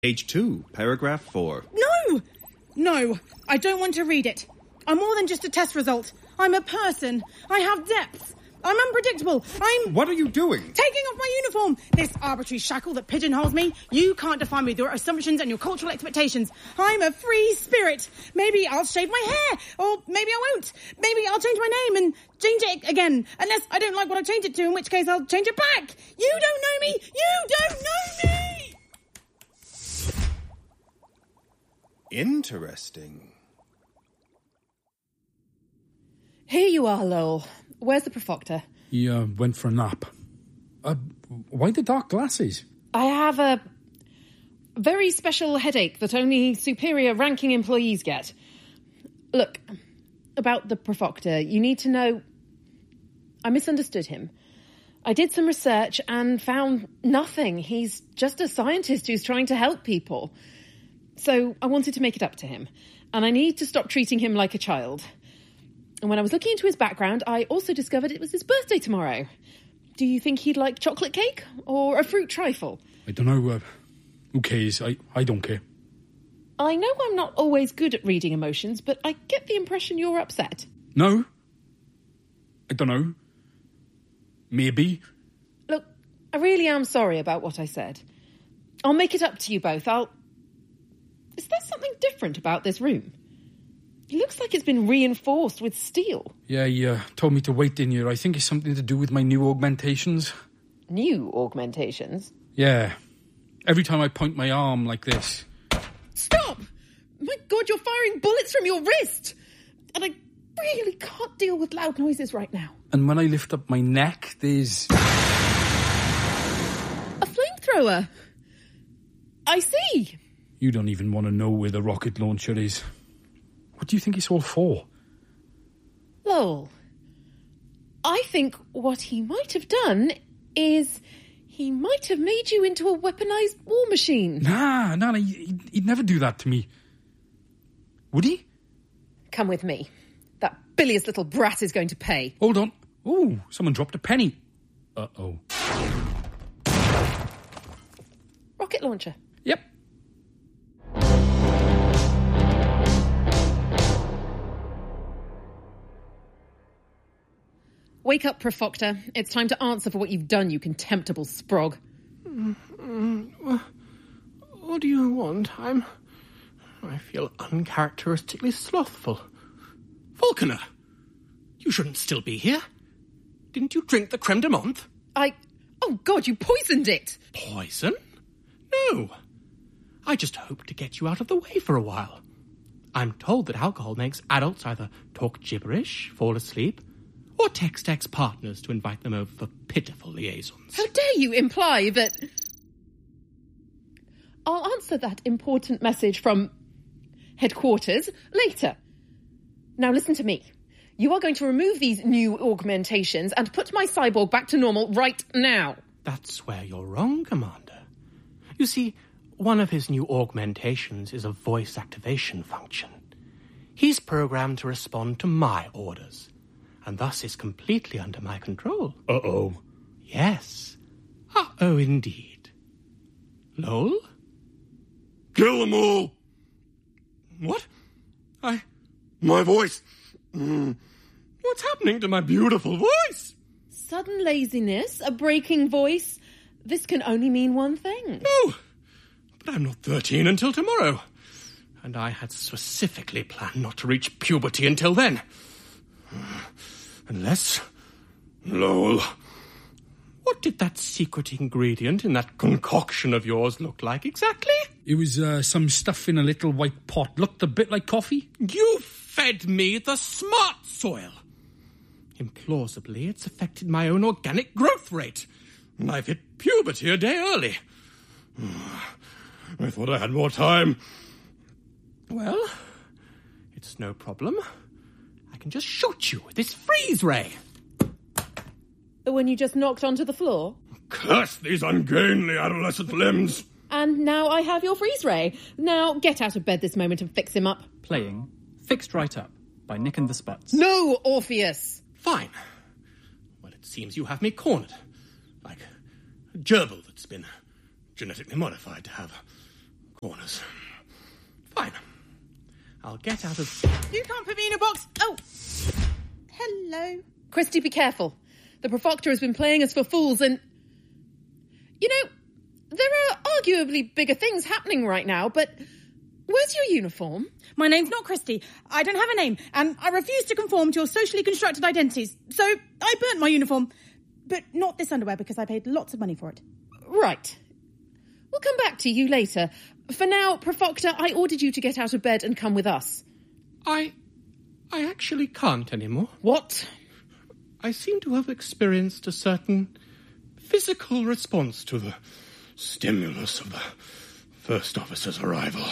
Page 2, paragraph 4. No, I don't want to read it. I'm more than just a test result. I'm a person. I have depth. I'm unpredictable. What are you doing? Taking off my uniform. This arbitrary shackle that pigeonholes me. You can't define me with your assumptions and your cultural expectations. I'm a free spirit. Maybe I'll shave my hair. Or maybe I won't. Maybe I'll change my name and change it again. Unless I don't like what I changed it to, in which case I'll change it back. You don't know me. You don't know me. Interesting. Here you are, Lowell. Where's the Profoctor? He went for a nap. Why the dark glasses? I have a very special headache that only superior ranking employees get. Look, about the Profoctor, you need to know I misunderstood him. I did some research and found nothing. He's just a scientist who's trying to help people. So I wanted to make it up to him. And I need to stop treating him like a child. And when I was looking into his background, I also discovered it was his birthday tomorrow. Do you think he'd like chocolate cake or a fruit trifle? I don't know. Who cares? I don't care. I know I'm not always good at reading emotions, but I get the impression you're upset. No. I don't know. Maybe. Look, I really am sorry about what I said. I'll make it up to you both. Is there something different about this room? It looks like it's been reinforced with steel. Yeah, he told me to wait in here. I think it's something to do with my new augmentations. New augmentations? Yeah. Every time I point my arm like this. Stop! My God, you're firing bullets from your wrist! And I really can't deal with loud noises right now. And when I lift up my neck, there's... a flamethrower. I see. You don't even want to know where the rocket launcher is. What do you think it's all for? Lowell, I think what he might have done is he might have made you into a weaponized war machine. Nah, he'd never do that to me. Would he? Come with me. That bilious little brat is going to pay. Hold on. Oh, someone dropped a penny. Uh-oh. Rocket launcher. Yep. Wake up, Profoctor. It's time to answer for what you've done, you contemptible sprog. What do you want? I feel uncharacteristically slothful. Falconer, you shouldn't still be here. Didn't you drink the creme de menthe? Oh, God, you poisoned it! Poison? No. I just hoped to get you out of the way for a while. I'm told that alcohol makes adults either talk gibberish, fall asleep, or text ex-partners to invite them over for pitiful liaisons. How dare you imply that... I'll answer that important message from headquarters later. Now listen to me. You are going to remove these new augmentations and put my cyborg back to normal right now. That's where you're wrong, Commander. You see, one of his new augmentations is a voice activation function. He's programmed to respond to my orders, and thus is completely under my control. Uh-oh. Yes. Uh-oh, indeed. Lowell? Kill them all! What? My voice! What's happening to my beautiful voice? Sudden laziness, a breaking voice. This can only mean one thing. No, but I'm not 13 until tomorrow. And I had specifically planned not to reach puberty until then. Unless... Lowell. What did that secret ingredient in that concoction of yours look like exactly? It was some stuff in a little white pot. Looked a bit like coffee. You fed me the smart soil. Implausibly, it's affected my own organic growth rate. And I've hit puberty a day early. I thought I had more time. Well, it's no problem. I can just shoot you with this freeze ray. The one you just knocked onto the floor? Curse these ungainly adolescent limbs. And now I have your freeze ray. Now get out of bed this moment and fix him up. Playing Fixed Right Up by Nick and the Spuds. No, Orpheus! Fine. Well, it seems you have me cornered. Like a gerbil that's been genetically modified to have corners. Fine. I'll get out of... You can't put me in a box. Oh. Hello. Christy, be careful. The Profoctor has been playing us for fools and... You know, there are arguably bigger things happening right now, but where's your uniform? My name's not Christy. I don't have a name, and I refuse to conform to your socially constructed identities. So I burnt my uniform. But not this underwear, because I paid lots of money for it. Right. We'll come back to you later. For now, Profoctor, I ordered you to get out of bed and come with us. I actually can't anymore. What? I seem to have experienced a certain physical response to the stimulus of the first officer's arrival.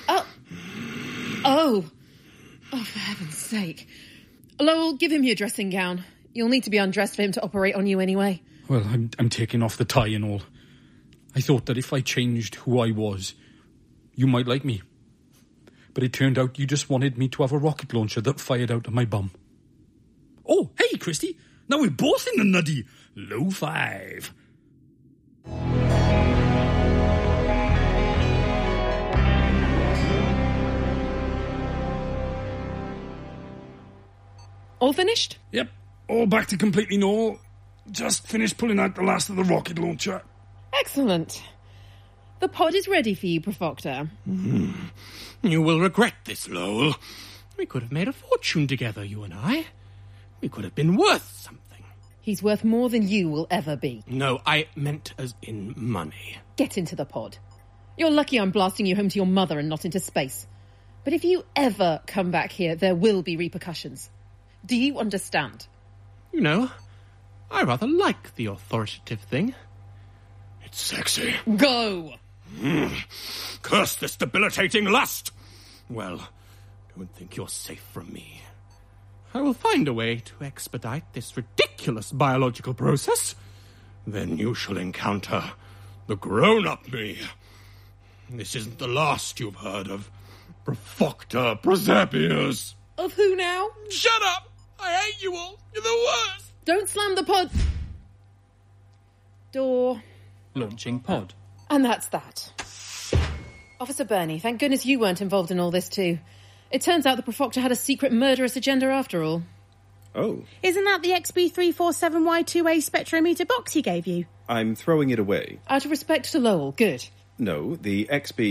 Oh, for heaven's sake. Lowell, give him your dressing gown. You'll need to be undressed for him to operate on you anyway. Well, I'm taking off the tie and all. I thought that if I changed who I was, you might like me. But it turned out you just wanted me to have a rocket launcher that fired out of my bum. Oh, hey, Christy. Now we're both in the nuddy. Low five. All finished? Yep, all back to completely normal. Just finished pulling out the last of the rocket launcher. Excellent. The pod is ready for you, Profoctor. You will regret this, Lowell. We could have made a fortune together, you and I. We could have been worth something. He's worth more than you will ever be. No, I meant as in money. Get into the pod. You're lucky I'm blasting you home to your mother and not into space. But if you ever come back here, there will be repercussions. Do you understand? You know, I rather like the authoritative thing. It's sexy. Go! Curse this debilitating lust! Well, don't think you're safe from me. I will find a way to expedite this ridiculous biological process. Then you shall encounter the grown-up me. This isn't the last you've heard of Profoctor Proserpius. Of who now? Shut up! I hate you all. You're the worst. Don't slam the pod door. Launching pod. And that's that. Officer Burney, thank goodness you weren't involved in all this too. It turns out the Profoctor had a secret murderous agenda after all. Oh, Isn't that the XB347Y2A spectrometer box he gave you? I'm throwing it away. Out of respect to Lowell, good. No, the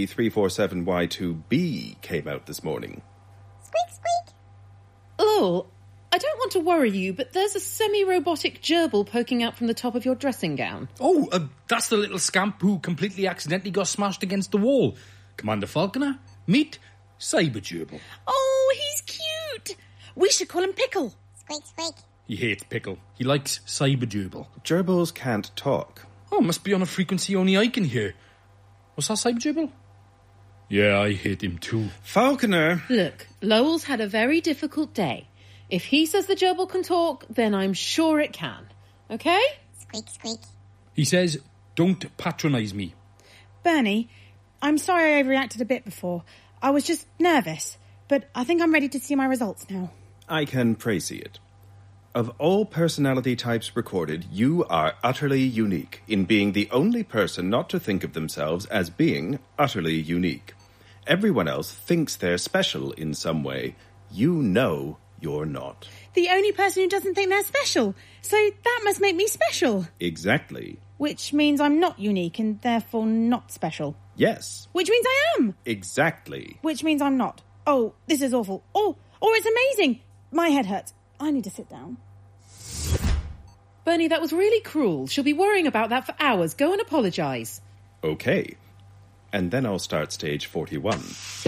XB347Y2B came out this morning. Squeak, squeak. Lowell, I don't want to worry you, but there's a semi-robotic gerbil poking out from the top of your dressing gown. Oh, that's the little scamp who completely accidentally got smashed against the wall. Commander Falconer, meet Cyber Gerbil. Oh, he's cute. We should call him Pickle. Squeak, squeak. He hates Pickle. He likes Cyber Gerbil. Gerbils can't talk. Oh, must be on a frequency only I can hear. Was that Cyber Gerbil? Yeah, I hate him too. Falconer! Look, Lowell's had a very difficult day. If he says the gerbil can talk, then I'm sure it can. Okay? Squeak, squeak. He says, don't patronise me. Bernie, I'm sorry I overreacted a bit before. I was just nervous, but I think I'm ready to see my results now. I can praise it. Of all personality types recorded, you are utterly unique in being the only person not to think of themselves as being utterly unique. Everyone else thinks they're special in some way. You know you're not. The only person who doesn't think they're special. So that must make me special. Exactly. Which means I'm not unique and therefore not special. Yes. Which means I am. Exactly. Which means I'm not. Oh, this is awful. Oh, it's amazing. My head hurts. I need to sit down. Bernie, that was really cruel. She'll be worrying about that for hours. Go and apologise. Okay. And then I'll start stage 41.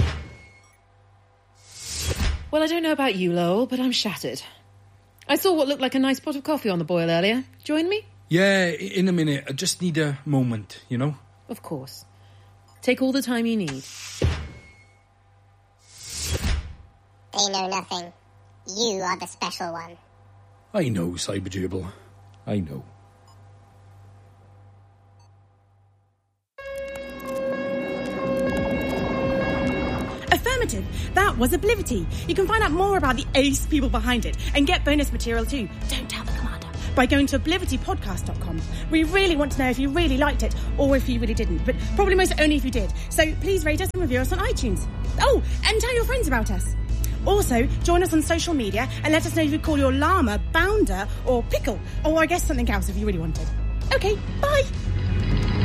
Well, I don't know about you, Lowell, but I'm shattered. I saw what looked like a nice pot of coffee on the boil earlier. Join me? Yeah, in a minute. I just need a moment, you know? Of course. Take all the time you need. They know nothing. You are the special one. I know, Cyber Gerbil. I know. Affirmative. That was Oblivity. You can find out more about the ace people behind it and get bonus material too. Don't tell the commander. by going to oblivitypodcast.com. We really want to know if you really liked it or if you really didn't, but probably most only if you did. So please rate us and review us on iTunes. Oh, and tell your friends about us. Also, join us on social media and let us know if you call your llama Bounder or Pickle, or I guess something else if you really wanted. Okay, bye!